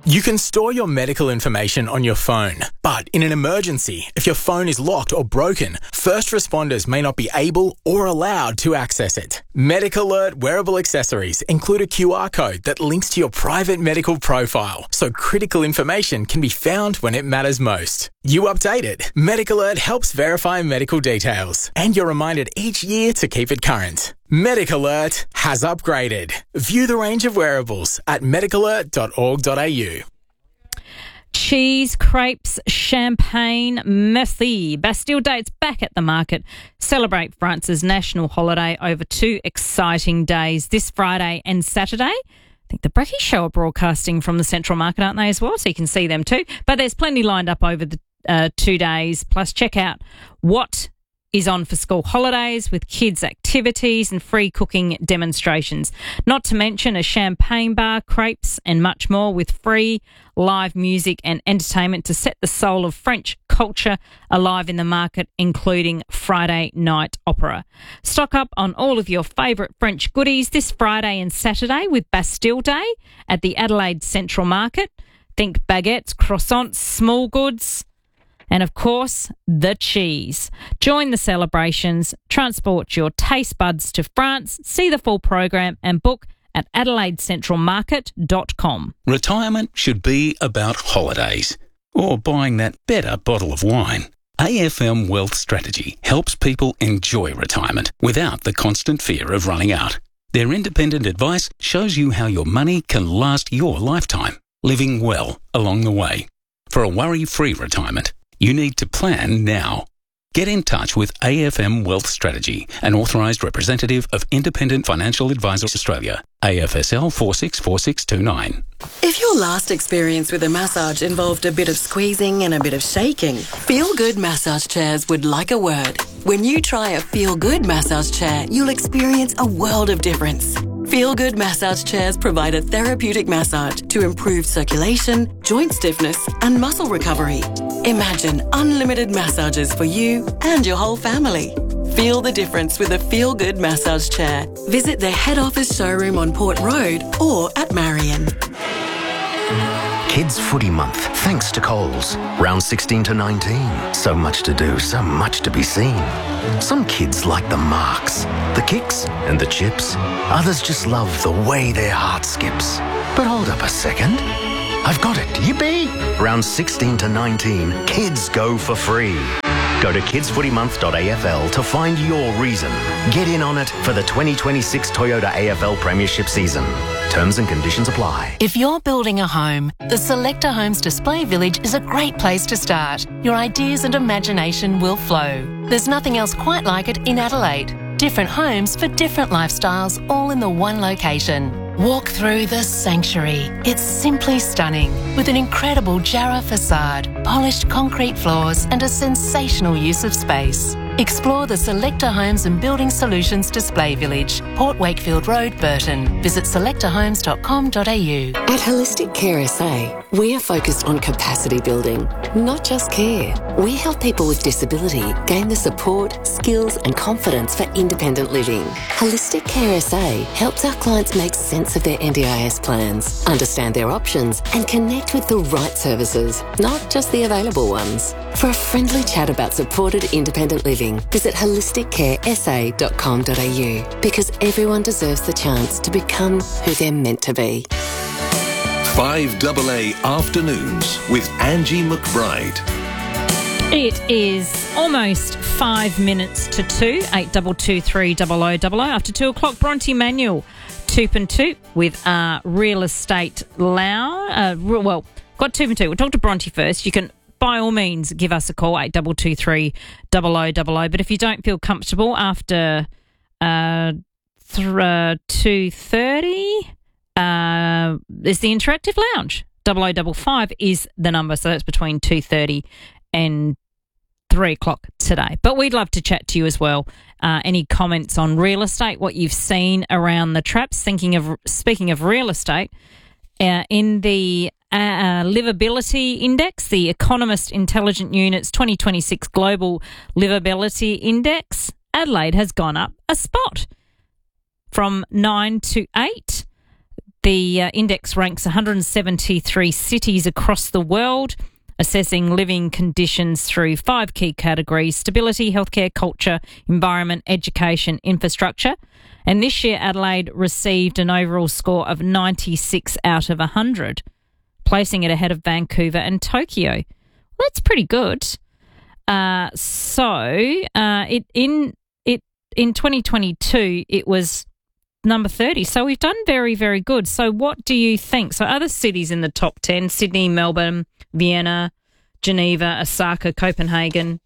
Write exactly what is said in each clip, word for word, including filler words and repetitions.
You can store your medical information on your phone, but in an emergency, if your phone is locked or broken, first responders may not be able or allowed to access it. Medic Alert wearable accessories include a Q R code that links to your private medical profile, so critical information can be found when it matters most. You update it. Medic Alert helps verify medical details, and you're reminded each year to keep it current. Medic Alert has upgraded. View the range of wearables at medic alert dot org dot a u. Cheese, crepes, champagne, merci. Bastille Date's back at the market. Celebrate France's national holiday over two exciting days, this Friday and Saturday. I think the British show are broadcasting from the Central Market, aren't they, as well? So you can see them too. But there's plenty lined up over the uh, two days. Plus, check out what is on for school holidays with kids' activities and free cooking demonstrations. Not to mention a champagne bar, crepes and much more with free live music and entertainment to set the soul of French culture alive in the market, including Friday night opera. Stock up on all of your favourite French goodies this Friday and Saturday with Bastille Day at the Adelaide Central Market. Think baguettes, croissants, small goods, and, of course, the cheese. Join the celebrations, transport your taste buds to France, see the full program and book at adelaide central market dot com. Retirement should be about holidays or buying that better bottle of wine. A F M Wealth Strategy helps people enjoy retirement without the constant fear of running out. Their independent advice shows you how your money can last your lifetime, living well along the way. For a worry-free retirement, you need to plan now. Get in touch with A F M Wealth Strategy, an authorised representative of Independent Financial Advisors Australia, A F S L four six four six two nine. If your last experience with a massage involved a bit of squeezing and a bit of shaking, Feel Good Massage Chairs would like a word. When you try a Feel Good massage chair, you'll experience a world of difference. Feel Good Massage Chairs provide a therapeutic massage to improve circulation, joint stiffness and muscle recovery. Imagine unlimited massages for you and your whole family. Feel the difference with a Feel Good Massage Chair. Visit their head office showroom on Port Road or at Marion. Kids Footy Month, thanks to Coles. Round sixteen to nineteen. So much to do, so much to be seen. Some kids like the marks, the kicks and the chips. Others just love the way their heart skips. But hold up a second. I've got it. Yippee! Round sixteen to nineteen, kids go for free. Go to kids footy month dot a f l to find your reason. Get in on it for the twenty twenty-six Toyota A F L Premiership season. Terms and conditions apply. If you're building a home, the Selector Homes Display Village is a great place to start. Your ideas and imagination will flow. There's nothing else quite like it in Adelaide. Different homes for different lifestyles, all in the one location. Walk through the sanctuary. It's simply stunning, with an incredible Jarrah facade, polished concrete floors and a sensational use of space. Explore the Selector Homes and Building Solutions Display Village, Port Wakefield Road, Burton. Visit selector homes dot com dot a u. At Holistic Care S A, we are focused on capacity building, not just care. We help people with disability gain the support, skills and confidence for independent living. Holistic Care S A helps our clients make sense of their N D I S plans, understand their options and connect with the right services, not just the available ones. For a friendly chat about supported independent living, visit holistic care s a dot com dot a u, because everyone deserves the chance to become who they're meant to be. five A A Afternoons with Angie McBride. It is almost five minutes to two, eight two two three double oh double oh. After two o'clock, Bronte Manuel, Toop and Toop with our real estate lounge. Uh, well, got Toop and Toop. We'll talk to Bronte first. You can by all means give us a call, eight two two three double oh double oh. But if you don't feel comfortable after uh, th- uh, two thirty, uh, there's the Interactive Lounge. double oh double five is the number, so that's between two thirty and three o'clock today. But we'd love to chat to you as well. Uh, any comments on real estate, what you've seen around the traps? Thinking of Speaking of real estate, uh, in the Uh, livability index, the Economist Intelligent Unit's twenty twenty-six Global Livability Index, Adelaide has gone up a spot from nine to eight. The uh, index ranks one hundred seventy-three cities across the world, assessing living conditions through five key categories: stability, healthcare, culture, environment, education, infrastructure. And this year, Adelaide received an overall score of ninety-six out of one hundred, placing it ahead of Vancouver and Tokyo. Well, that's pretty good. Uh, so uh, it in it in twenty twenty-two, it was number thirty. So we've done very, very good. So what do you think? So other cities in the top ten: Sydney, Melbourne, Vienna, Geneva, Osaka, Copenhagen.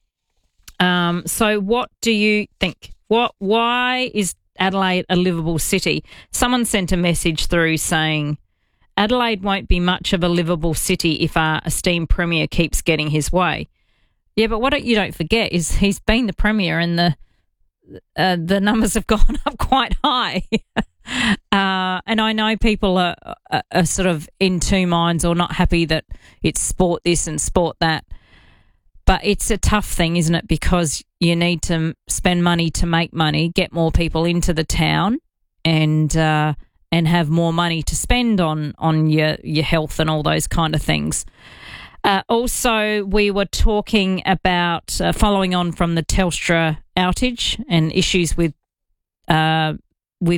Um, so what do you think? What? Why is Adelaide a livable city? Someone sent a message through saying Adelaide won't be much of a livable city if our esteemed Premier keeps getting his way. Yeah, but what you don't forget is he's been the Premier and the uh, the numbers have gone up quite high. uh, and I know people are, are, are sort of in two minds or not happy that it's sport this and sport that. But it's a tough thing, isn't it? Because you need to spend money to make money, get more people into the town, and uh, and have more money to spend on on your your health and all those kind of things. Uh, also, we were talking about uh, following on from the Telstra outage and issues with uh, with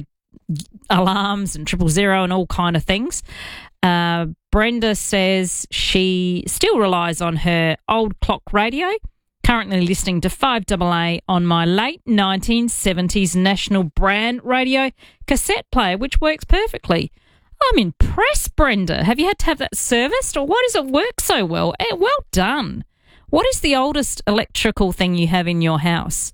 alarms and triple zero and all kind of things. Uh, Brenda says she still relies on her old clock radio, currently listening to five A A on my late nineteen seventies national brand radio cassette player, which works perfectly. I'm impressed, Brenda. Have you had to have that serviced, or why does it work so well? Eh, well done. What is the oldest electrical thing you have in your house?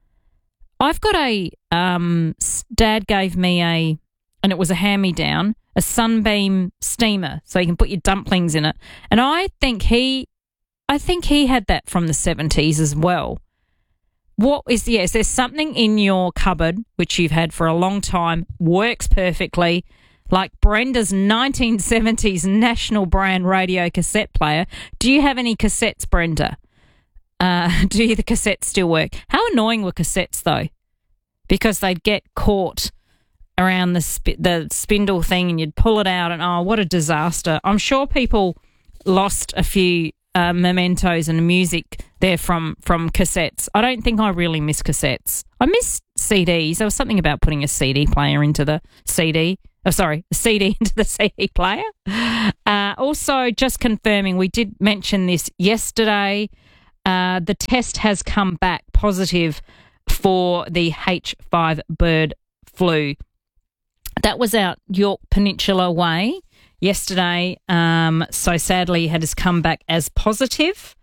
I've got a, um, Dad gave me a, and it was a hand-me-down, a Sunbeam steamer, so you can put your dumplings in it. And I think he, I think he had that from the seventies as well. What is, yes, there's something in your cupboard, which you've had for a long time, works perfectly, like Brenda's nineteen seventies national brand radio cassette player. Do you have any cassettes, Brenda? Uh, do the cassettes still work? How annoying were cassettes, though? Because they'd get caught around the sp- the spindle thing and you'd pull it out and, oh, what a disaster. I'm sure people lost a few uh, mementos and music there from, from cassettes. I don't think I really miss cassettes. I miss C Ds. There was something about putting a C D player into the C D. Oh, sorry, a C D into the C D player. Uh, also, just confirming, we did mention this yesterday. Uh, the test has come back positive for the H five bird flu. That was out York Peninsula way yesterday. Um, so sadly, it has come back as positive.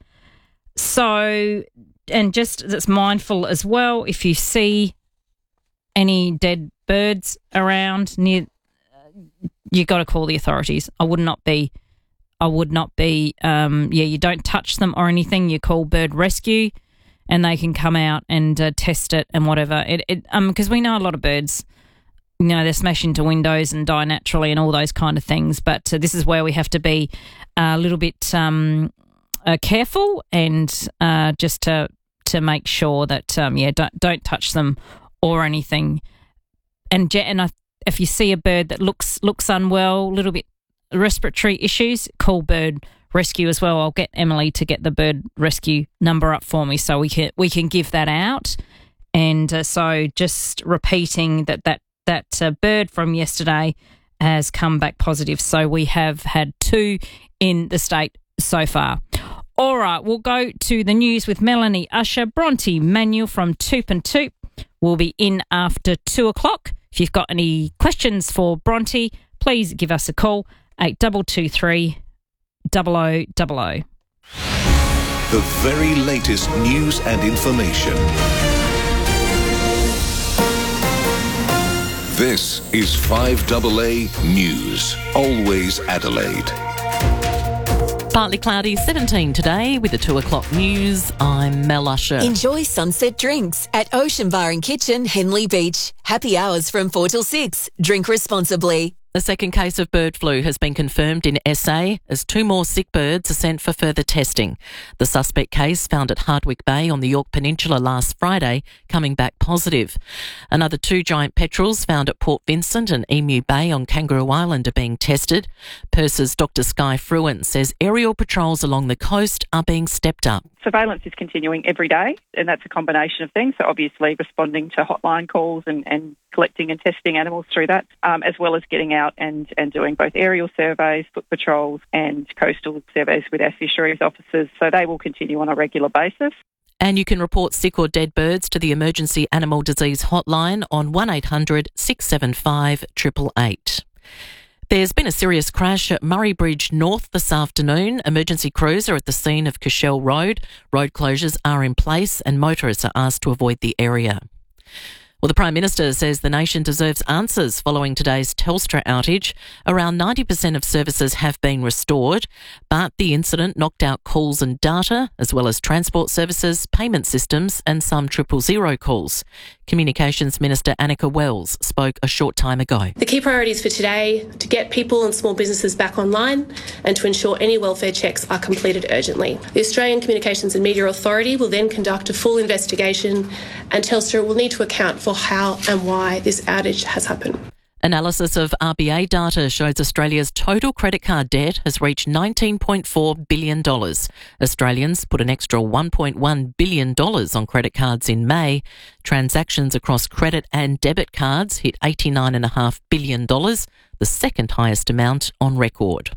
So, and just that's mindful as well, if you see any dead birds around near, you got to call the authorities. I would not be, I would not be, um, yeah, you don't touch them or anything. You call bird rescue and they can come out and uh, test it and whatever. It, it, um, because we know a lot of birds, you know, they smash into windows and die naturally and all those kind of things. But uh, this is where we have to be a little bit um, uh, careful and uh, just to to make sure that, um, yeah, don't don't touch them or anything. And and I, if you see a bird that looks looks unwell, a little bit respiratory issues, call bird rescue as well. I'll get Emily to get the bird rescue number up for me so we can we can give that out. And uh, so just repeating that that that uh, bird from yesterday has come back positive. So we have had two in the state so far. All right, we'll go to the news with Melanie Usher. Bronte Manuel from Toop and Toop will be in after two o'clock. If you've got any questions for Bronte, please give us a call, eight two two three, zero zero zero zero. The very latest news and information. This is five A A News, always Adelaide. Partly cloudy, seventeen today with the two o'clock news. I'm Mel Usher. Enjoy sunset drinks at Ocean Bar and Kitchen, Henley Beach. Happy hours from four till six. Drink responsibly. A second case of bird flu has been confirmed in S A as two more sick birds are sent for further testing. The suspect case found at Hardwick Bay on the Yorke Peninsula last Friday coming back positive. Another two giant petrels found at Port Vincent and Emu Bay on Kangaroo Island are being tested. Purser's Doctor Sky Fruin says aerial patrols along the coast are being stepped up. Surveillance is continuing every day, and that's a combination of things. So obviously responding to hotline calls and, and collecting and testing animals through that, um, as well as getting out and, and doing both aerial surveys, foot patrols and coastal surveys with our fisheries officers. So they will continue on a regular basis. And you can report sick or dead birds to the Emergency Animal Disease Hotline on one eight hundred six seven five eight eight eight. There's been a serious crash at Murray Bridge North this afternoon. Emergency crews are at the scene of Cashel Road. Road closures are in place and motorists are asked to avoid the area. Well, the Prime Minister says the nation deserves answers following today's Telstra outage. Around ninety percent of services have been restored, but the incident knocked out calls and data, as well as transport services, payment systems and some triple zero calls. Communications Minister Annika Wells spoke a short time ago. The key priorities for today are to get people and small businesses back online and to ensure any welfare checks are completed urgently. The Australian Communications and Media Authority will then conduct a full investigation and Telstra will need to account for how and why this outage has happened. Analysis of R B A data shows Australia's total credit card debt has reached nineteen point four billion dollars. Australians put an extra one point one billion dollars on credit cards in May. Transactions across credit and debit cards hit eighty-nine point five billion dollars, the second highest amount on record.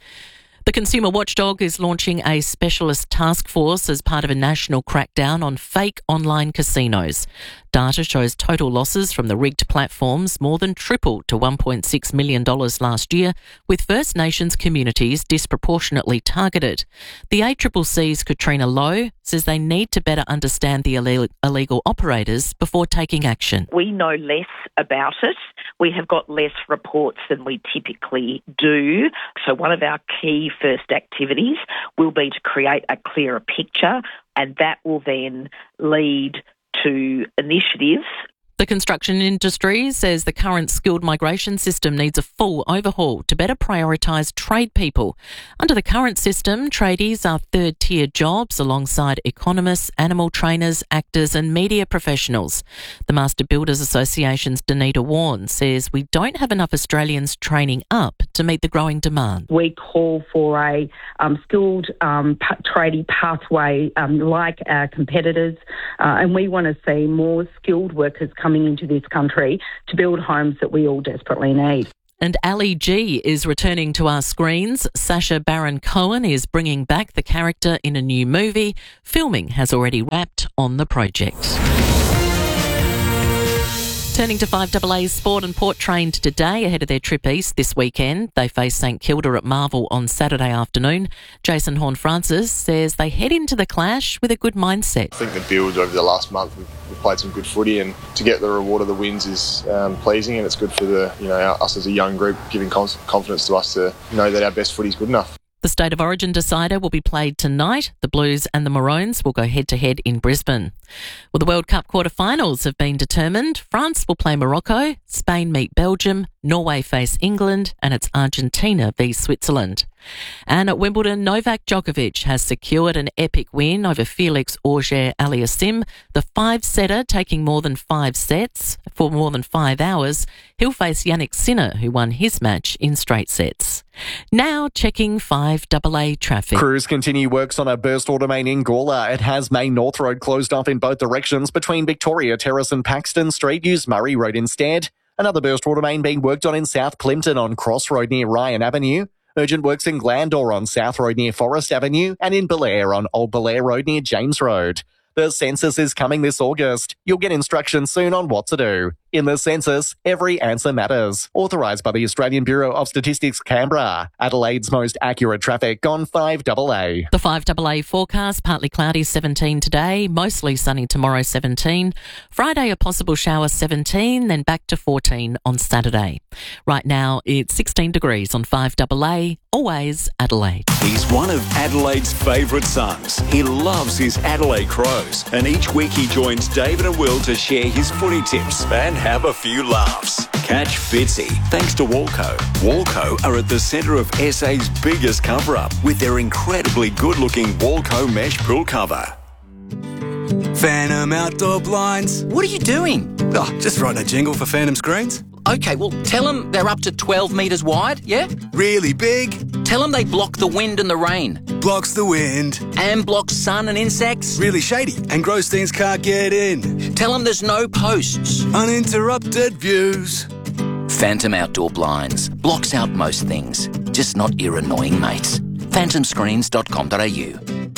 The Consumer Watchdog is launching a specialist task force as part of a national crackdown on fake online casinos. Data shows total losses from the rigged platforms more than tripled to one point six million dollars last year, with First Nations communities disproportionately targeted. The A C C C's Katrina Lowe says they need to better understand the illegal operators before taking action. We know less about it. We have got less reports than we typically do. So one of our key first activities will be to create a clearer picture, and that will then lead to initiatives. The construction industry says the current skilled migration system needs a full overhaul to better prioritise trade people. Under the current system, tradies are third-tier jobs alongside economists, animal trainers, actors and media professionals. The Master Builders Association's Danita Warren says we don't have enough Australians training up to meet the growing demand. We call for a um, skilled um, p- tradie pathway um, like our competitors, uh, and we want to see more skilled workers coming into this country to build homes that we all desperately need. And Ali G is returning to our screens. Sacha Baron Cohen is bringing back the character in a new movie. Filming has already wrapped on the project. Turning to five A A's Sport and Port trained today ahead of their trip east this weekend. They face St Kilda at Marvel on Saturday afternoon. Jason Horne-Francis says they head into the clash with a good mindset. I think the build over the last month, we've, we've played some good footy, and to get the reward of the wins is um, pleasing, and it's good for the you know our, us as a young group, giving confidence to us to know that our best footy is good enough. The State of Origin decider will be played tonight. The Blues and the Maroons will go head-to-head in Brisbane. Well, the World Cup quarterfinals have been determined. France will play Morocco, Spain meet Belgium, Norway face England, and it's Argentina v Switzerland. And at Wimbledon, Novak Djokovic has secured an epic win over Felix Auger-Aliassime. The five-setter taking more than five sets for more than five hours. He'll face Yannick Sinner, who won his match in straight sets. Now checking five A A traffic. Crews continue works on a burst order main in Gawler. It has Main North Road closed off in both directions between Victoria Terrace and Paxton Street. Use Murray Road instead. Another burst order main being worked on in South Plympton on Cross Road near Ryan Avenue. Urgent works in Glandore on South Road near Forest Avenue and in Belair on Old Belair Road near James Road. The census is coming this August. You'll get instructions soon on what to do. In the census, every answer matters. Authorised by the Australian Bureau of Statistics, Canberra. Adelaide's most accurate traffic on five A A. The five A A forecast, partly cloudy seventeen today, mostly sunny tomorrow seventeen. Friday a possible shower seventeen, then back to fourteen on Saturday. Right now it's sixteen degrees on five A A, always Adelaide. He's one of Adelaide's favourite sons. He loves his Adelaide Crows, and each week he joins David and Will to share his footy tips and have a few laughs. Catch Fitzy thanks to Walco. Walco are at the centre of S A's biggest cover-up with their incredibly good-looking Walco mesh pool cover. Phantom Outdoor Blinds. What are you doing? Oh, just writing a jingle for Phantom Screens. Okay, well, tell them they're up to twelve metres wide, yeah? Really big? Tell them they block the wind and the rain. Blocks the wind. And blocks sun and insects. Really shady, and Grostein's can't get in. Tell them there's no posts. Uninterrupted views. Phantom Outdoor Blinds. Blocks out most things, just not your annoying mates. phantom screens dot com dot a u.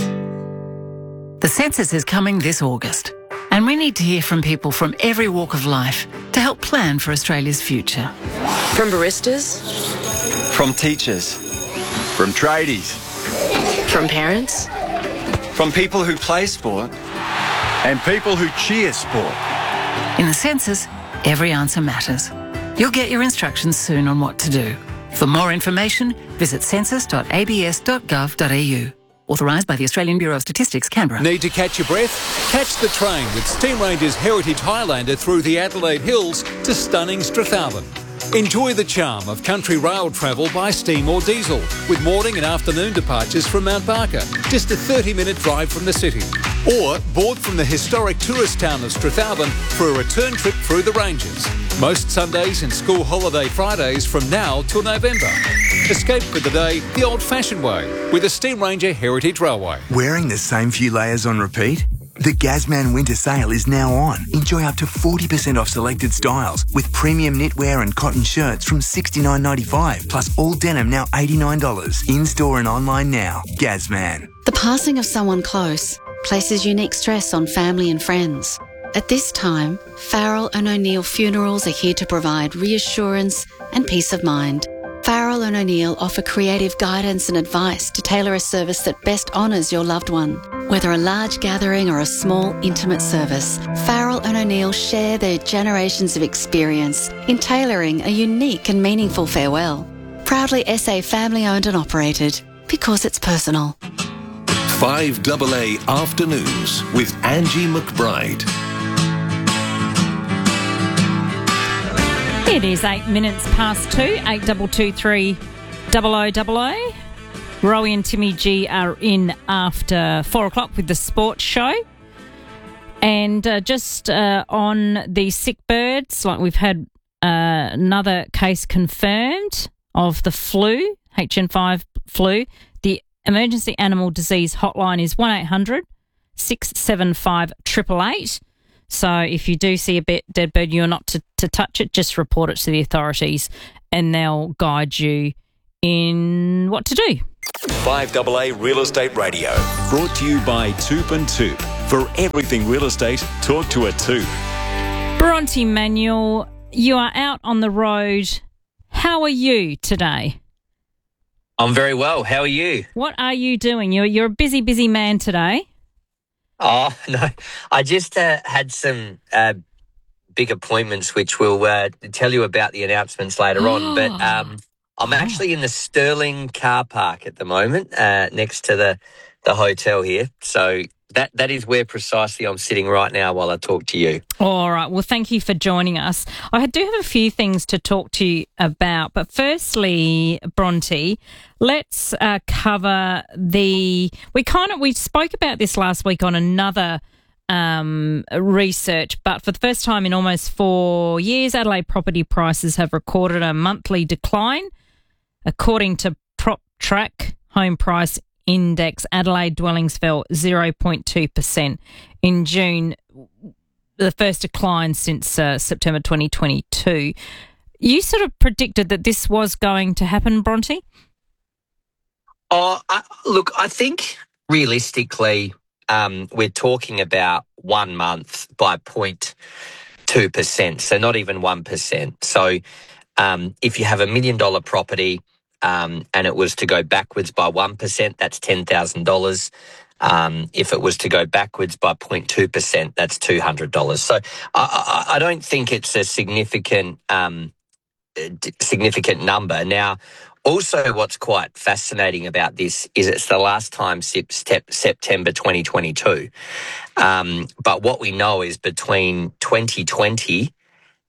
The census is coming this August, and we need to hear from people from every walk of life to help plan for Australia's future. From baristas, from teachers, from tradies, from parents, from people who play sport, and people who cheer sport. In the census, every answer matters. You'll get your instructions soon on what to do. For more information, visit census dot a b s dot gov dot a u. Authorised by the Australian Bureau of Statistics, Canberra. Need to catch your breath? Catch the train with Steam Ranger's Heritage Highlander through the Adelaide Hills to stunning Strathalbyn. Enjoy the charm of country rail travel by steam or diesel, with morning and afternoon departures from Mount Barker, just a thirty minute drive from the city. Or board from the historic tourist town of Strathalbyn for a return trip through the ranges. Most Sundays and school holiday Fridays from now till November. Escape for the day the old-fashioned way with the Steam Ranger Heritage Railway. Wearing the same few layers on repeat? The Gazman Winter Sale is now on. Enjoy up to forty percent off selected styles with premium knitwear and cotton shirts from sixty-nine ninety-five, plus all denim now eighty-nine dollars. In-store and online now. Gazman. The passing of someone close places unique stress on family and friends. At this time, Farrell and O'Neill Funerals are here to provide reassurance and peace of mind. Farrell and O'Neill offer creative guidance and advice to tailor a service that best honours your loved one. Whether a large gathering or a small, intimate service, Farrell and O'Neill share their generations of experience in tailoring a unique and meaningful farewell. Proudly S A family-owned and operated, because it's personal. five A A Afternoons with Angie McBride. It is eight minutes past two, eight double two three double o double o. Rowie and Timmy G are in after four o'clock with the sports show. And uh, just uh, on the sick birds, like we've had uh, another case confirmed of the flu, H N five flu. The emergency animal disease hotline is one eight hundred six seven five eight eight eight. So if you do see a bit dead bird, you're not to, to touch it, just report it to the authorities and they'll guide you in what to do. five A A Real Estate Radio, brought to you by Toop and Toop. For everything real estate, talk to a Toop. Bronte Manuel, you are out on the road. How are you today? I'm very well. How are you? What are you doing? You're, you're a busy, busy man today. Oh, no. I just uh, had some uh, big appointments, which we'll uh, tell you about the announcements later on. But um, I'm actually in the Stirling car park at the moment, uh, next to the, the hotel here. So that that is where precisely I'm sitting right now while I talk to you. All right. Well, thank you for joining us. I do have a few things to talk to you about. But firstly, Bronte, let's uh, cover the... We kind of... We spoke about this last week on another um, research, but for the first time in almost four years, Adelaide property prices have recorded a monthly decline. According to PropTrack Home Price Index, Adelaide dwellings fell zero point two percent in June, the first decline since uh, September twenty twenty-two. You sort of predicted that this was going to happen, Bronte? Oh, I, look, I think realistically um, we're talking about one month by zero point two percent, so not even one percent. So um, if you have a million dollar property, Um, and it was to go backwards by one percent, that's ten thousand dollars. Um, if it was to go backwards by zero point two percent, that's two hundred dollars. So I, I, I don't think it's a significant um, significant number. Now, also what's quite fascinating about this is it's the last time since September twenty twenty-two. Um, but what we know is between twenty twenty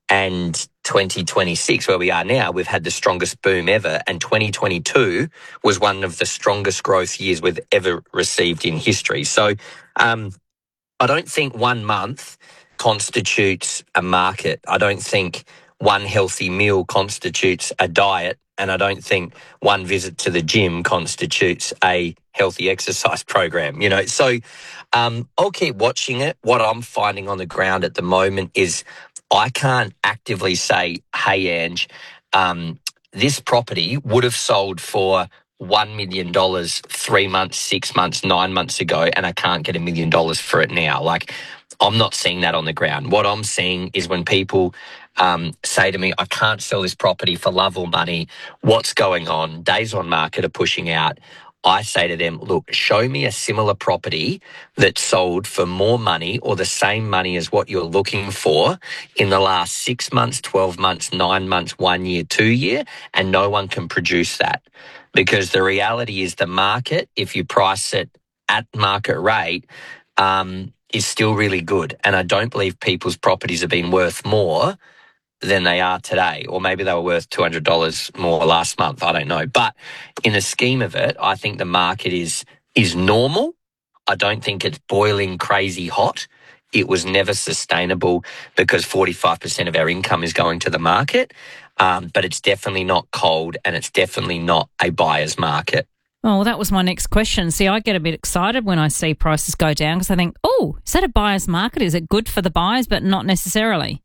And twenty twenty-six, where we are now, we've had the strongest boom ever. And twenty twenty-two was one of the strongest growth years we've ever received in history. So um, I don't think one month constitutes a market. I don't think one healthy meal constitutes a diet. And I don't think one visit to the gym constitutes a healthy exercise program, you know. So um, I'll keep watching it. What I'm finding on the ground at the moment is I can't actively say, hey, Ange, um, this property would have sold for one million dollars three months, six months, nine months ago, and I can't get a million dollars for it now. Like, I'm not seeing that on the ground. What I'm seeing is when people um, say to me, I can't sell this property for love or money, what's going on? Days on market are pushing out. I say to them, look, show me a similar property that sold for more money or the same money as what you're looking for in the last six months, twelve months, nine months, one year, two year, and no one can produce that. Because the reality is the market, if you price it at market rate, um, is still really good. And I don't believe people's properties have been worth more than they are today, or maybe they were worth two hundred dollars more last month. I don't know. But in the scheme of it, I think the market is is normal. I don't think it's boiling crazy hot. It was never sustainable because forty-five percent of our income is going to the market. Um, but it's definitely not cold, and it's definitely not a buyer's market. Oh, well, that was my next question. See, I get a bit excited when I see prices go down because I think, oh, is that a buyer's market? Is it good for the buyers, but not necessarily?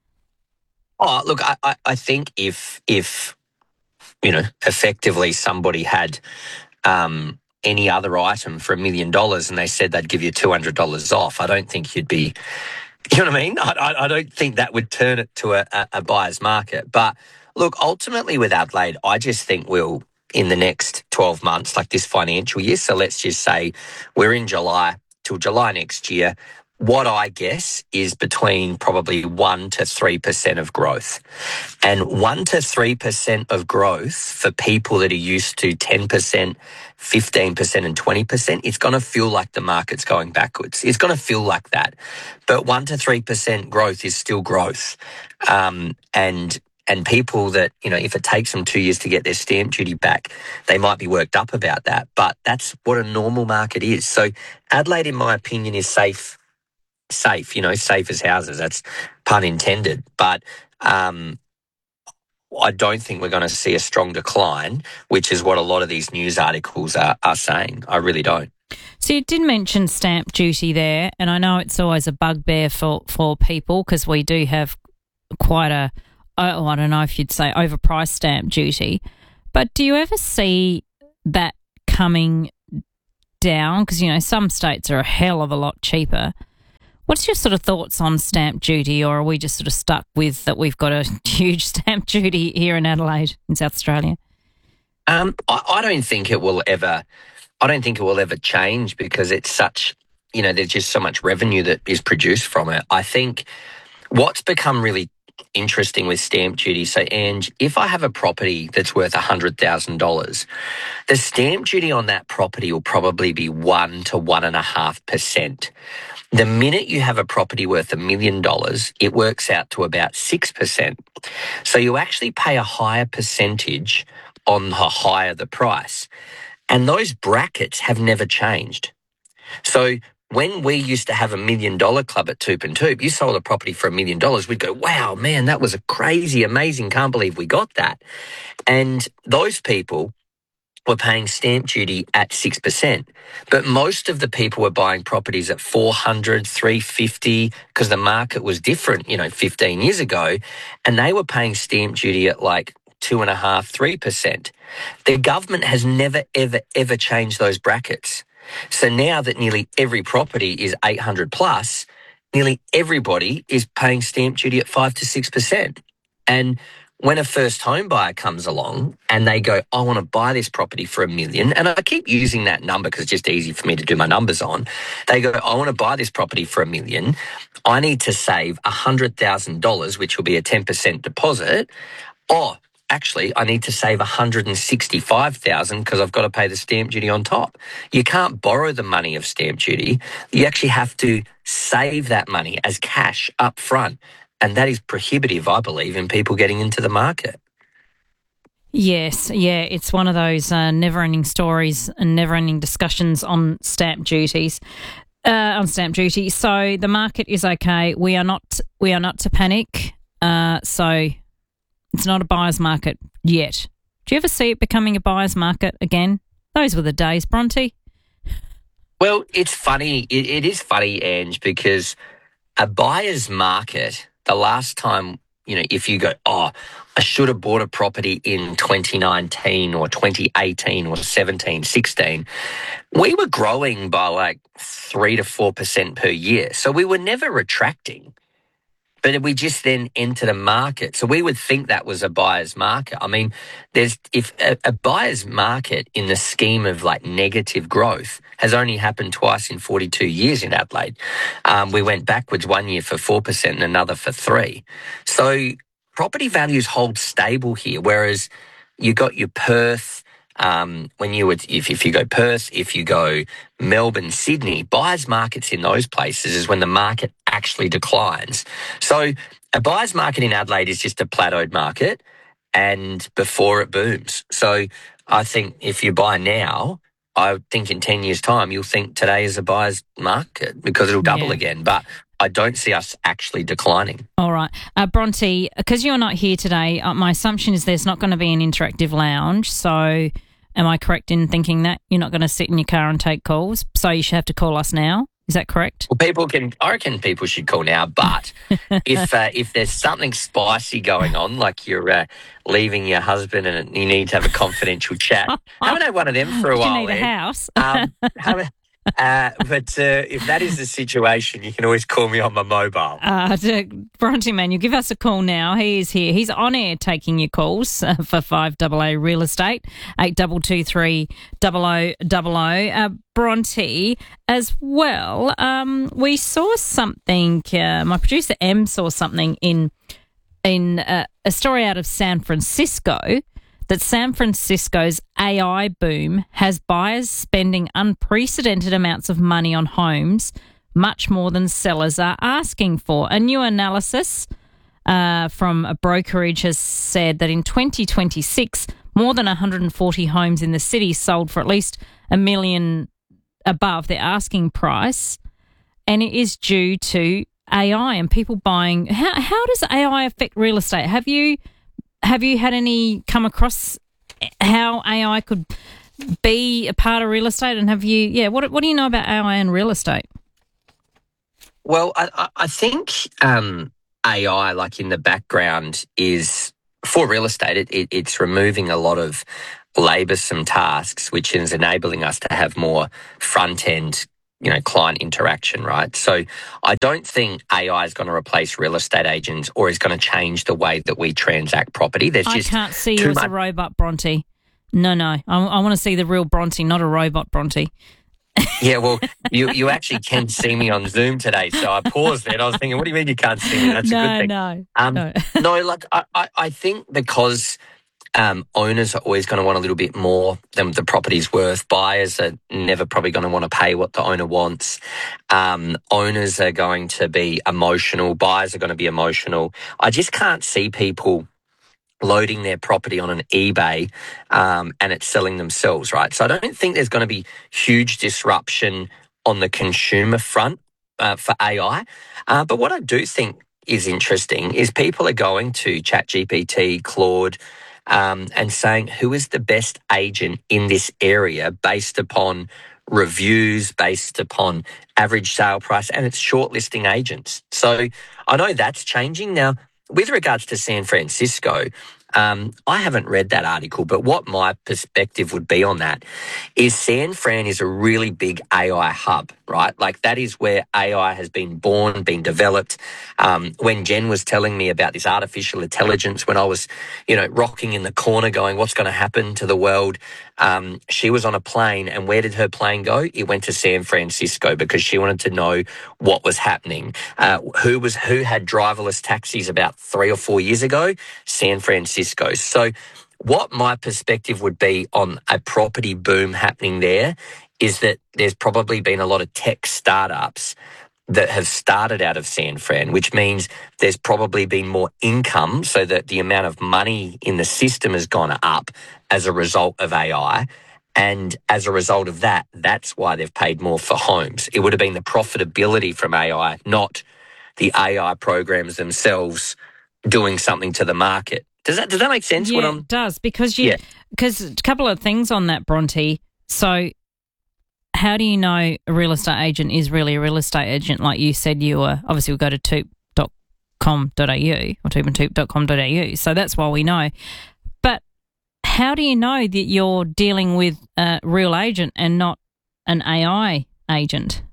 Oh, look, I, I, I think if, if, you know, effectively somebody had um, any other item for a million dollars and they said they'd give you two hundred dollars off, I don't think you'd be, you know what I mean? I, I, I don't think that would turn it to a, a, a buyer's market. But look, ultimately with Adelaide, I just think we'll, in the next twelve months, like this financial year, so let's just say we're in July till July next year, what I guess is between probably one to three percent of growth. And one to three percent of growth for people that are used to ten percent, fifteen percent and twenty percent, it's going to feel like the market's going backwards. It's going to feel like that. But one to three percent growth is still growth. Um, and And people that, you know, if it takes them two years to get their stamp duty back, they might be worked up about that. But that's what a normal market is. So Adelaide, in my opinion, is safe. Safe, you know, safe as houses. That's pun intended. But um, I don't think we're going to see a strong decline, which is what a lot of these news articles are, are saying. I really don't. So you did mention stamp duty there, and I know it's always a bugbear for, for people because we do have quite a, oh, I don't know if you'd say overpriced stamp duty. But do you ever see that coming down? Because, you know, some states are a hell of a lot cheaper. What's your sort of thoughts on stamp duty, or are we just sort of stuck with that we've got a huge stamp duty here in Adelaide, in South Australia? Um, I, I don't think it will ever, I don't think it will ever change because it's such, you know, there's just so much revenue that is produced from it. I think what's become really interesting with stamp duty, so Ange, if I have a property that's worth one hundred thousand dollars, the stamp duty on that property will probably be one to one and a half percent. The minute you have a property worth a million dollars, it works out to about six percent. So you actually pay a higher percentage on the higher the price. And those brackets have never changed. So when we used to have a million dollar club at Toop and Toop, you sold a property for a million dollars, we'd go, wow, man, that was a crazy, amazing, can't believe we got that. And those people were paying stamp duty at six percent. But most of the people were buying properties at four hundred, three fifty because the market was different, you know, fifteen years ago. And they were paying stamp duty at like two and a half, three percent. The government has never, ever, ever changed those brackets. So now that nearly every property is eight hundred plus, nearly everybody is paying stamp duty at five to six percent. And when a first home buyer comes along and they go, I want to buy this property for a million, and I keep using that number because it's just easy for me to do my numbers on. They go, I want to buy this property for a million. I need to save one hundred thousand dollars, which will be a ten percent deposit. Oh, actually, I need to save one hundred sixty-five thousand dollars because I've got to pay the stamp duty on top. You can't borrow the money of stamp duty. You actually have to save that money as cash up front. and that is prohibitive, I believe, in people getting into the market. Yes, yeah, it's one of those uh, never-ending stories and never-ending discussions on stamp duties. Uh, on stamp duty, so the market is okay. We are not. We are not to panic. Uh, so it's not a buyer's market yet. Do you ever see it becoming a buyer's market again? Those were the days, Bronte. Well, it's funny. It, it is funny, Ange, because a buyer's market. The last time, you know, if you go, oh, I should have bought a property in twenty nineteen or twenty eighteen or seventeen, sixteen, we were growing by like three to four percent per year. So we were never retracting, but we just then entered a market. So we would think that was a buyer's market. I mean, there's if a, a buyer's market in the scheme of like negative growth has only happened twice in forty-two years in Adelaide. Um, we went backwards one year for four percent and another for three. So property values hold stable here, whereas you got your Perth, um, when you would, if, if you go Perth, if you go Melbourne, Sydney, buyers markets in those places is when the market actually declines. So a buyer's market in Adelaide is just a plateaued market and before it booms. So I think if you buy now, I think in ten years' time, you'll think today is a buyer's market because it'll double Yeah. again. But I don't see us actually declining. All right. Uh, Bronte, because you're not here today, uh, my assumption is there's not going to be an interactive lounge. So am I correct in thinking that you're not going to sit in your car and take calls? So you should have to call us now. Is that correct? Well, people can. I reckon people should call now. But if uh, if there's something spicy going on, like you're uh, leaving your husband and you need to have a confidential chat, haven't had one of them for a Do while. you need a Ed. house? Um, have- uh, but uh, if that is the situation, you can always call me on my mobile. Uh, Bronte Man, you give us a call now. He is here. He's on air taking your calls uh, for five double A Real Estate, eight two two three double oh double oh. Uh, Bronte, as well, um, we saw something, uh, my producer Em saw something in, in uh, a story out of San Francisco, that San Francisco's A I boom has buyers spending unprecedented amounts of money on homes, much more than sellers are asking for. A new analysis uh, from a brokerage has said that in twenty twenty-six, more than one hundred forty homes in the city sold for at least a million above their asking price, and it is due to A I and people buying. How, how does A I affect real estate? Have you... Have you had any come across how A I could be a part of real estate? And have you, yeah, what what do you know about A I and real estate? Well, I, I think um, A I, like in the background, is for real estate. It, it, it's removing a lot of laboursome tasks, which is enabling us to have more front end, you know, client interaction, right? So I don't think A I is going to replace real estate agents or is going to change the way that we transact property. There's I just can't see too you as much- a robot, Bronte. No, no. I, I want to see the real Bronte, not a robot Bronte. Yeah, well, you, you actually can see me on Zoom today, so I paused there and I was thinking, what do you mean you can't see me? That's no, a good thing. no, Um, no. no, like I, I, I think because um, owners are always going to want a little bit more than the property's worth. Buyers are never probably going to want to pay what the owner wants. Um, owners are going to be emotional. Buyers are going to be emotional. I just can't see people loading their property on an eBay um, and it's selling themselves, right? So I don't think there's going to be huge disruption on the consumer front uh, for A I. Uh, but what I do think is interesting is people are going to ChatGPT, Claude, um, and saying who is the best agent in this area based upon reviews, based upon average sale price, and it's shortlisting agents. So I know that's changing. Now, with regards to San Francisco, um, I haven't read that article, but what my perspective would be on that is San Fran is a really big A I hub, right? Like that is where A I has been born, been developed. Um, when Jen was telling me about this artificial intelligence, when I was, you know, rocking in the corner going, what's going to happen to the world? Um, she was on a plane, and where did her plane go? It went to San Francisco because she wanted to know what was happening. Uh, who was who had driverless taxis about three or four years ago? San Francisco. So what my perspective would be on a property boom happening there is that there's probably been a lot of tech startups that have started out of San Fran, which means there's probably been more income, so that the amount of money in the system has gone up as a result of A I. And as a result of that, that's why they've paid more for homes. It would have been the profitability from A I, not the A I programs themselves doing something to the market. Does that does that make sense? Yeah, what I'm... it does, because you because yeah. a couple of things on that, Bronte. So how do you know a real estate agent is really a real estate agent? Like you said, you were obviously we'll go to toop dot com dot a u or toop and toop dot com dot a u. So that's why we know. But how do you know that you're dealing with a real agent and not an A I agent?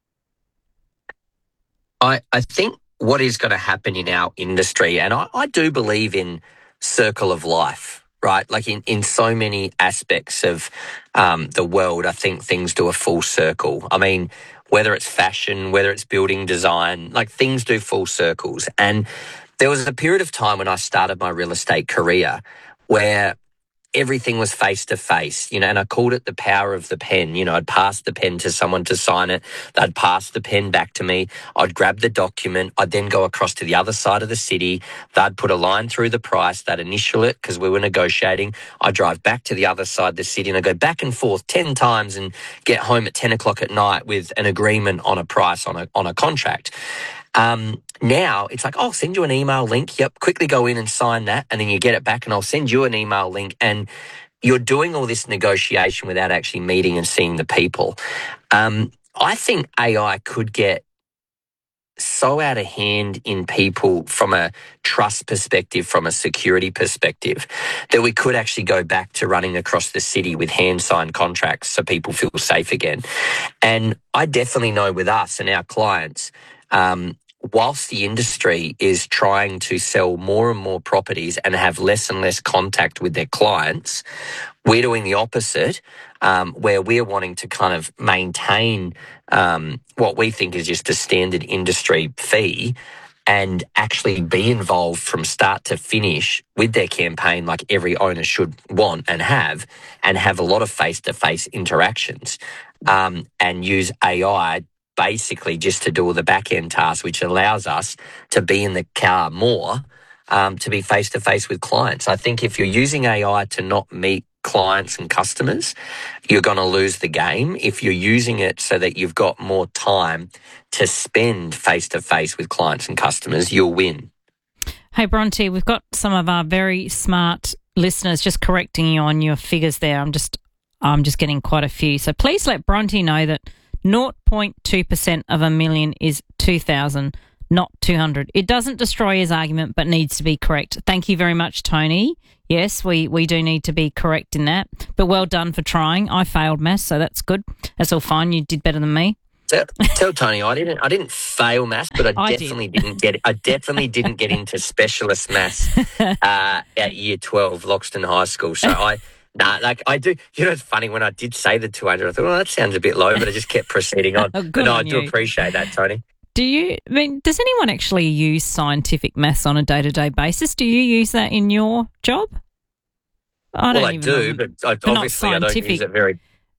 I, I think what is going to happen in our industry, and I, I do believe in circle of life, right? Like in, in so many aspects of um, the world, I think things do a full circle. I mean, whether it's fashion, whether it's building design, like things do full circles. And there was a period of time when I started my real estate career where everything was face-to-face, you know, and I called it the power of the pen. You know, I'd pass the pen to someone to sign it. They'd pass the pen back to me. I'd grab the document. I'd then go across to the other side of the city. They'd put a line through the price. They'd initial it because we were negotiating. I'd drive back to the other side of the city and I'd go back and forth ten times and get home at ten o'clock at night with an agreement on a price on a on a contract. Um, now it's like, oh, I'll send you an email link. Yep. Quickly go in and sign that. And then you get it back and I'll send you an email link. And you're doing all this negotiation without actually meeting and seeing the people. Um, I think A I could get so out of hand in people from a trust perspective, from a security perspective, that we could actually go back to running across the city with hand-signed contracts so people feel safe again. And I definitely know with us and our clients, um, whilst the industry is trying to sell more and more properties and have less and less contact with their clients, we're doing the opposite, um, where we're wanting to kind of maintain um, what we think is just a standard industry fee and actually be involved from start to finish with their campaign like every owner should want and have, and have a lot of face-to-face interactions um, and use A I basically just to do all the back-end tasks, which allows us to be in the car more, um, to be face-to-face with clients. I think if you're using A I to not meet clients and customers, you're going to lose the game. If you're using it so that you've got more time to spend face-to-face with clients and customers, you'll win. Hey, Bronte, we've got some of our very smart listeners just correcting you on your figures there. I'm just, I'm just getting quite a few. So please let Bronte know that zero point two percent of a million is two thousand, not two hundred. It doesn't destroy his argument, but needs to be correct. Thank you very much, Tony. Yes, we, we do need to be correct in that, but well done for trying. I failed maths, so that's good. That's all fine. You did better than me. Tell, tell Tony I didn't I didn't fail maths, but I, I definitely did. didn't get I definitely didn't get into specialist maths uh, at year twelve, Loxton High School. So I. Nah, like I do, you know, it's funny when I did say the two hundred, I thought, well, that sounds a bit low, but I just kept proceeding on. Oh, good but no, on I do you. appreciate that, Tony. Do you, I mean, does anyone actually use scientific maths on a day-to-day basis? Do you use that in your job? I don't well, I even do, know. but I, But not obviously I don't scientific. use it very.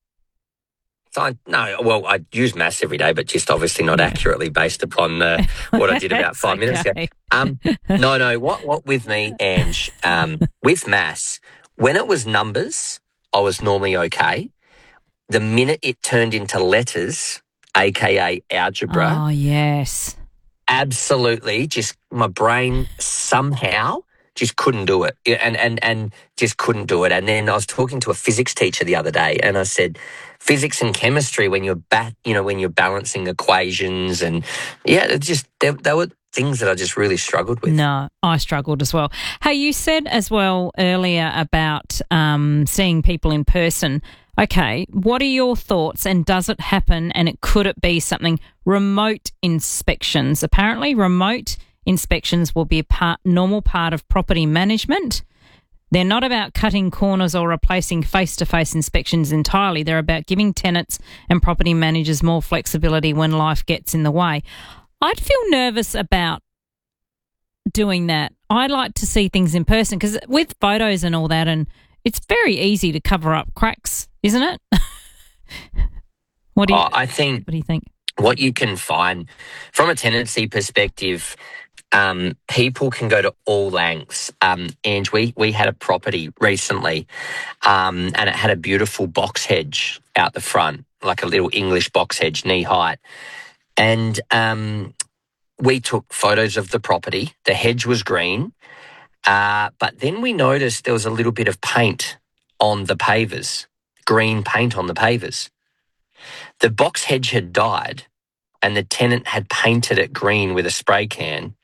Sci- No, well, I use maths every day, but just obviously not accurately based upon uh, what I did about five minutes ago. okay. Um, no, no, what, what with me, Ange, um, with maths, when it was numbers, I was normally okay. The minute it turned into letters, aka algebra, Oh, yes. absolutely, just my brain somehow just couldn't do it, and and and just couldn't do it. And then I was talking to a physics teacher the other day, and I said, physics and chemistry, when you're bat, you know, when you're balancing equations, and yeah, it just they, they were things that I just really struggled with. No, I struggled as well. Hey, you said as well earlier about um, seeing people in person. Okay, what are your thoughts, and does it happen, and it could it be something, remote inspections? Apparently remote inspections will be a part, normal part of property management. They're not about cutting corners or replacing face-to-face inspections entirely. They're about giving tenants and property managers more flexibility when life gets in the way. I'd feel nervous about doing that. I like to see things in person because with photos and all that, and it's very easy to cover up cracks, isn't it? What do you? Oh, I think. What do you think? what you can find from a tenancy perspective, um, people can go to all lengths. Um, and we, we had a property recently, um, and it had a beautiful box hedge out the front, like a little English box hedge, knee height. And um, we took photos of the property. The hedge was green, uh, but then we noticed there was a little bit of paint on the pavers, green paint on the pavers. The box hedge had died and the tenant had painted it green with a spray can.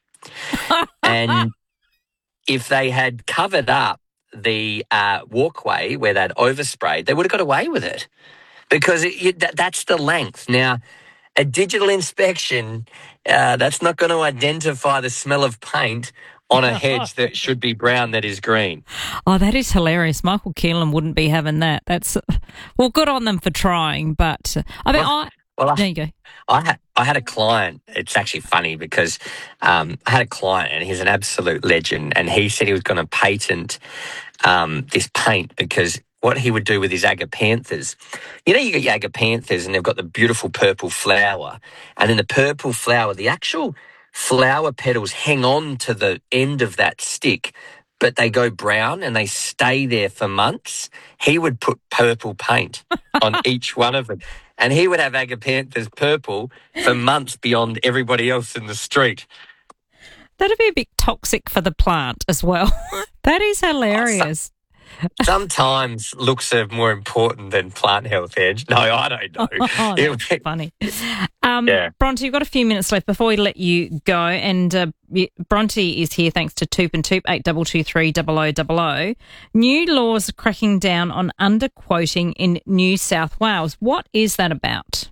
And if they had covered up the uh, walkway where they'd oversprayed, they would have got away with it because it, it, that, that's the length. Now, a digital inspection, uh, that's not going to identify the smell of paint on a hedge that should be brown that is green. Oh, that is hilarious. Michael Keelan wouldn't be having that. That's well, good on them for trying, but uh, I mean, well, I, well, I, there you go. I had I had a client. It's actually funny because um, I had a client and he's an absolute legend, and he said he was going to patent um, this paint because what he would do with his agapanthus, you know, you got your agapanthus and they've got the beautiful purple flower, and in the purple flower, the actual flower petals hang on to the end of that stick, but they go brown and they stay there for months. He would put purple paint on each one of them, and he would have agapanthus purple for months beyond everybody else in the street. That'd be a bit toxic for the plant as well. That is hilarious. Sometimes looks are more important than plant health, Edge. No, I don't know. Oh, that's be, funny. Um, yeah. Bronte, you've got a few minutes left before we let you go. And uh, Bronte is here thanks to Toop and Toop, eight two two three zero zero zero zero. New laws cracking down on underquoting in New South Wales. What is that about?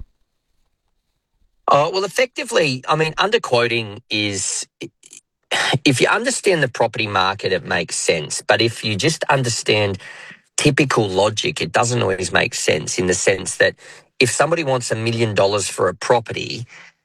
Oh, well, effectively, I mean, underquoting is... If you understand the property market, it makes sense. But if you just understand typical logic, it doesn't always make sense in the sense that if somebody wants a million dollars for a property,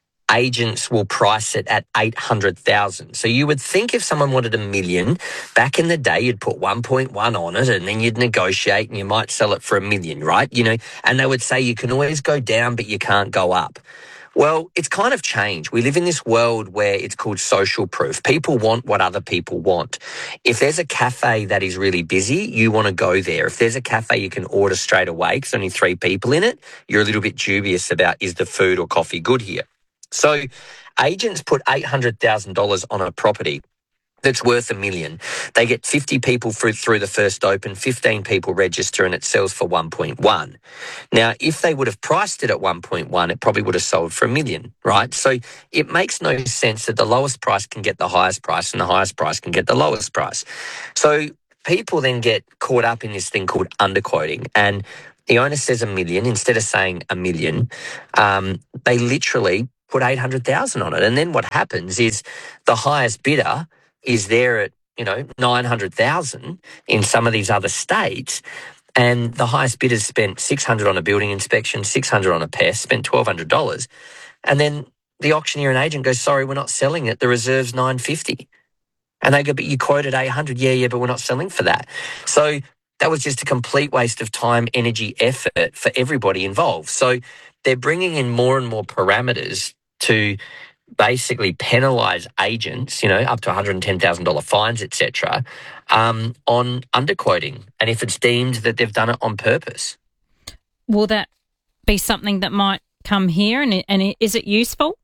agents will price it at eight hundred thousand dollars. So you would think if someone wanted a million, back in the day, you'd put one point one on it and then you'd negotiate and you might sell it for a million, right? You know, and they would say you can always go down, but you can't go up. Well, it's kind of changed. We live in this world where it's called social proof. People want what other people want. If there's a cafe that is really busy, you want to go there. If there's a cafe you can order straight away because only three people in it, you're a little bit dubious about is the food or coffee good here. So agents put eight hundred thousand dollars on a property that's worth a million. They get fifty people through, through the first open, fifteen people register, and it sells for one point one. Now, if they would have priced it at one point one, it probably would have sold for a million, right? So it makes no sense that the lowest price can get the highest price and the highest price can get the lowest price. So people then get caught up in this thing called underquoting, and the owner says a million instead of saying a million. Um, they literally put eight hundred thousand on it. And then what happens is the highest bidder is there at, you know, nine hundred thousand in some of these other states, and the highest bidders spent six hundred on a building inspection, six hundred on a pest, spent twelve hundred dollars. And then the auctioneer and agent goes, sorry, we're not selling it. The reserve's nine fifty. And they go, but you quoted eight hundred. Yeah, yeah, but we're not selling for that. So that was just a complete waste of time, energy, effort for everybody involved. So they're bringing in more and more parameters to basically penalise agents, you know, up to one hundred ten thousand dollars fines, et cetera, um, on underquoting, and if it's deemed that they've done it on purpose. Will that be something that might come here, and, and is it useful?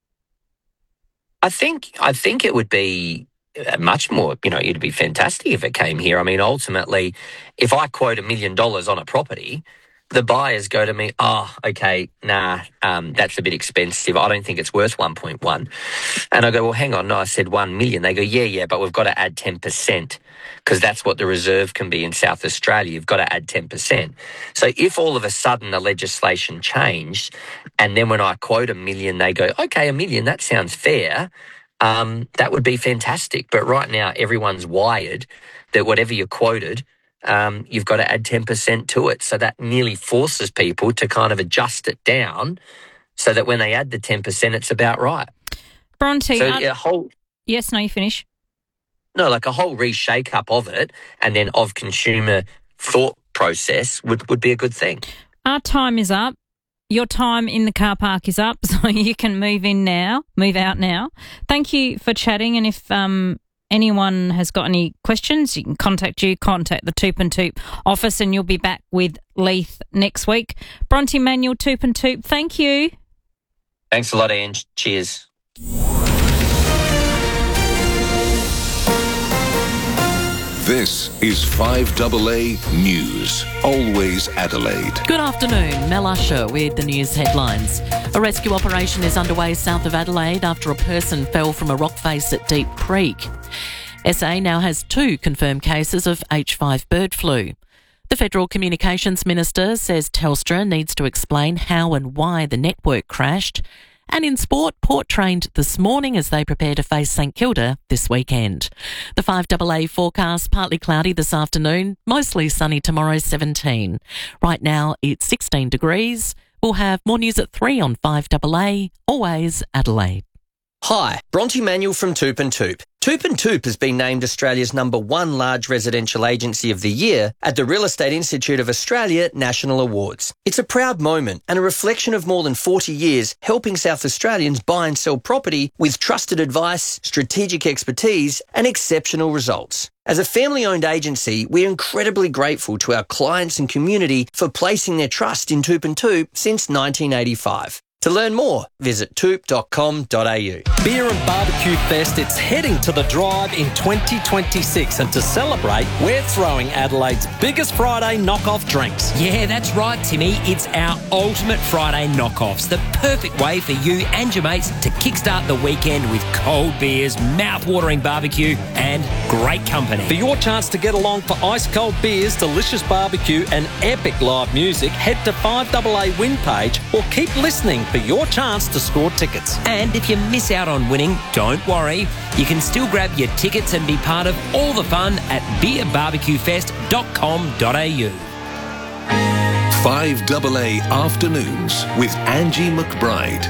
I think I think it would be much more, you know, it'd be fantastic if it came here. I mean, ultimately, if I quote a million dollars on a property, the buyers go to me, oh, okay, nah, um, that's a bit expensive. I don't think it's worth one point one. And I go, well, hang on, no, I said one million. They go, yeah, yeah, but we've got to add ten percent because that's what the reserve can be in South Australia. You've got to add ten percent. So if all of a sudden the legislation changed and then when I quote a million, they go, okay, a million, that sounds fair, um, that would be fantastic. But right now everyone's wired that whatever you quoted, Um, you've got to add ten percent to it. So that nearly forces people to kind of adjust it down so that when they add the ten percent, it's about right. Bronte. So uh, a whole, yes, no, you finish. No, like a whole reshake up of it and then of consumer thought process would, would be a good thing. Our time is up. your time in the car park is up, so you can move in now, move out now. Thank you for chatting, and if um, anyone has got any questions, you can contact you, contact the Toop and Toop office, and you'll be back with Leith next week. Bronte Manuel, Toop and Toop, thank you. Thanks a lot, Ange. Cheers. This is five A A News, always Adelaide. Good afternoon, Mel Usher with the news headlines. A rescue operation is underway south of Adelaide after a person fell from a rock face at Deep Creek. S A now has two confirmed cases of H five bird flu. The Federal Communications Minister says Telstra needs to explain how and why the network crashed. And in sport, Port trained this morning as they prepare to face St Kilda this weekend. The five A A forecast, partly cloudy this afternoon, mostly sunny tomorrow, seventeen. Right now it's sixteen degrees. We'll have more news at three on five A A, always Adelaide. Hi, Bronte Manuel from Toop and Toop. Toop and Toop has been named Australia's number one large residential agency of the year at the Real Estate Institute of Australia National Awards. It's a proud moment and a reflection of more than forty years helping South Australians buy and sell property with trusted advice, strategic expertise and exceptional results. As a family-owned agency, we're incredibly grateful to our clients and community for placing their trust in Toop and Toop since nineteen eighty-five. To learn more, visit toop dot com dot a u. Beer and Barbecue Fest, it's heading to the Drive in twenty twenty-six, and to celebrate, we're throwing Adelaide's biggest Friday knockoff drinks. Yeah, that's right, Timmy. It's our ultimate Friday knockoffs, the perfect way for you and your mates to kickstart the weekend with cold beers, mouth-watering barbecue and great company. For your chance to get along for ice-cold beers, delicious barbecue and epic live music, head to five A A win page or keep listening for your chance to score tickets. And if you miss out on winning, don't worry. You can still grab your tickets and be part of all the fun at beer barbecue fest dot com dot a u. five A A Afternoons with Angie McBride.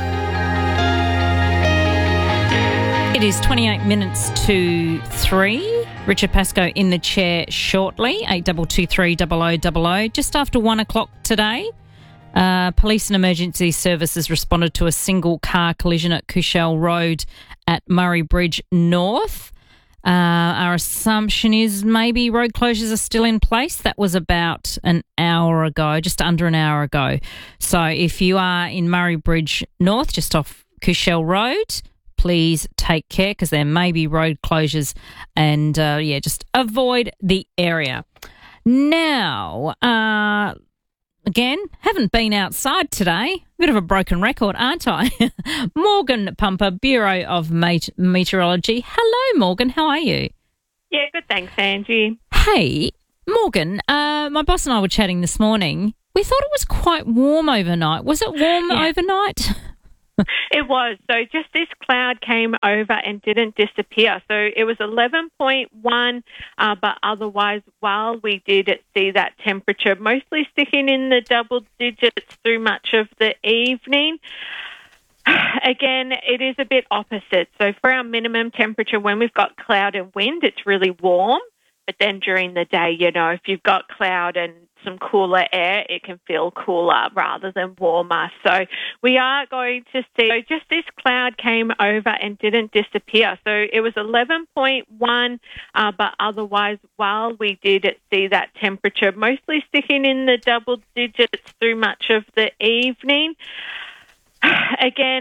It is twenty-eight minutes to three. Richard Pascoe in the chair shortly. eight two two three zero zero zero zero. Just after one o'clock today, Uh, police and emergency services responded to a single car collision at Cushell Road at Murray Bridge North. Uh, our assumption is maybe road closures are still in place. That was about an hour ago, just under an hour ago. So if you are in Murray Bridge North, just off Cushell Road, please take care because there may be road closures and, uh, yeah, just avoid the area. Now, uh... Again, haven't been outside today. Bit of a broken record, aren't I? Morgan Pumper, Bureau of Met- Meteorology. Hello, Morgan. How are you? Yeah, good. Thanks, Angie. Hey, Morgan, uh, my boss and I were chatting this morning. We thought it was quite warm overnight. Was it warm Yeah. overnight? It was. So just this cloud came over and didn't disappear. So it was eleven point one, uh, but otherwise, while we did see that temperature mostly sticking in the double digits through much of the evening, again, it is a bit opposite. So for our minimum temperature, when we've got cloud and wind, it's really warm. But then during the day, you know, if you've got cloud and some cooler air, it can feel cooler rather than warmer. So we are going to see, so just this cloud came over and didn't disappear. So it was eleven point one, uh, but otherwise, while we did see that temperature mostly sticking in the double digits through much of the evening, again,